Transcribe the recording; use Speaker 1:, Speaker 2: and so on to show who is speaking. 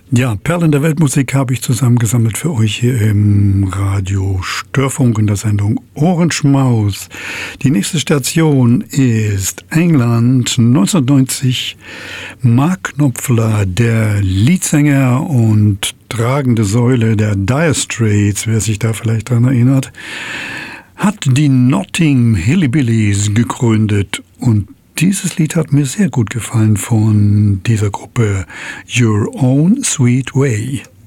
Speaker 1: Ja, Perlen der Weltmusik habe ich zusammengesammelt für euch hier im Radio Störfunk in der Sendung Ohrenschmaus. Die nächste Station ist England, 1990. Mark Knopfler, der Leadsänger und tragende Säule der Dire Straits, wer sich da vielleicht daran erinnert, hat die Notting Hillbillies gegründet und dieses Lied hat mir sehr gut gefallen von dieser Gruppe, Your Own Sweet Way.